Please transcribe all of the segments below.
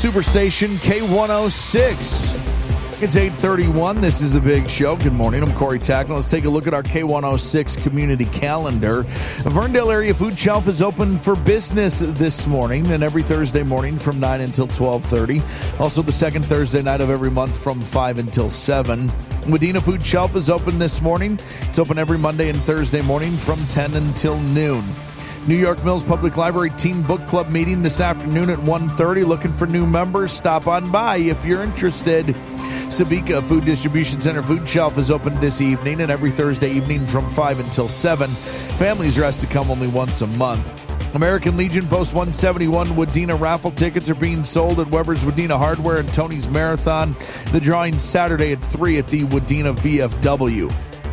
Superstation K106. It's 8:31. This is The Big Show. Good morning. I'm Corey Tackle. Let's take a look at our K106 community calendar. Ferndale Area Food Shelf is open for business this morning and every Thursday morning from 9 until 12:30. Also the second Thursday night of every month from 5 until 7. Wadena Food Shelf is open this morning. It's open every Monday and Thursday morning from 10 until noon. New York Mills Public Library Teen Book Club meeting this afternoon at 1:30. Looking for new members? Stop on by if you're interested. Sabika Food Distribution Center Food Shelf is open this evening and every Thursday evening from 5 until 7. Families are asked to come only once a month. American Legion Post 171 Wadena raffle tickets are being sold at Weber's Wadena Hardware and Tony's Marathon. The drawing Saturday at 3 at the Wadena VFW.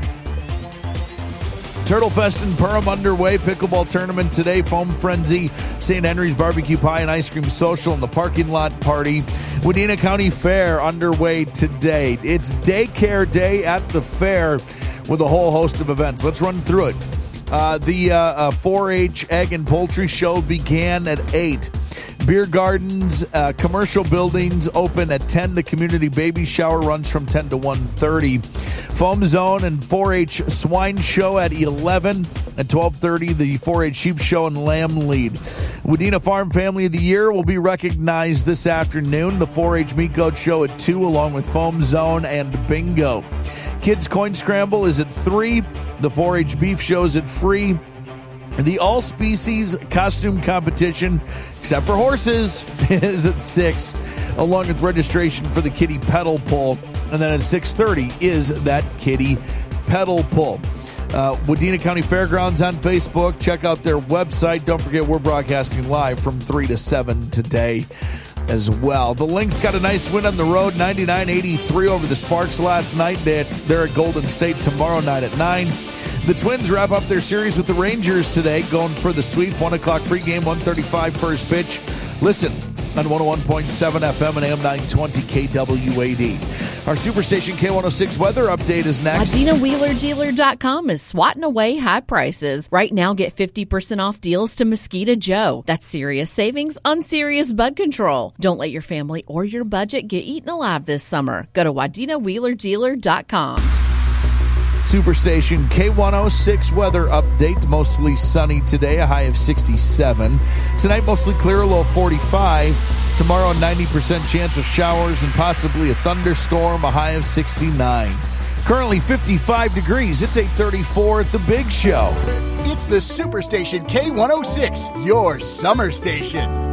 Turtle Fest in Perham underway. Pickleball tournament today. Foam Frenzy, St. Henry's Barbecue Pie and Ice Cream Social, and the parking lot party. Wadena County Fair underway today. It's daycare day at the fair with a whole host of events. Let's run through it. The 4-H Egg and Poultry Show began at 8. Beer gardens, commercial buildings open at 10. The community baby shower runs from 10 to 1:30. Foam Zone and 4-H Swine Show at 11. At 12:30, the 4-H Sheep Show and Lamb Lead. Wadena Farm Family of the Year will be recognized this afternoon. The 4-H Meat Goat Show at 2, along with Foam Zone and Bingo. Kids Coin Scramble is at 3. The 4-H Beef Show is at free. The all-species costume competition, except for horses, is at 6, along with registration for the kiddie pedal pull. And then at 6:30 is that kiddie pedal pull. Wadena County Fairgrounds on Facebook. Check out their website. Don't forget, we're broadcasting live from 3 to 7 today as well. The Lynx got a nice win on the road, 99-83 over the Sparks last night. They're at Golden State tomorrow night at 9. The Twins wrap up their series with the Rangers today, going for the sweep. 1 o'clock pregame, 1:35 first pitch. Listen on 101.7 FM and AM 920 KWAD. Our Superstation K106 weather update is next. WadenaWheelerDealer.com is swatting away high prices. Right now, get 50% off deals to Mosquito Joe. That's serious savings on serious bud control. Don't let your family or your budget get eaten alive this summer. Go to WadenaWheelerDealer.com. Superstation K106 weather update. Mostly sunny today, a high of 67. Tonight, mostly clear, a low of 45. Tomorrow, 90% chance of showers and possibly a thunderstorm, a high of 69. Currently 55 degrees. It's 8:34 at The Big Show. It's the Superstation K106, your summer station.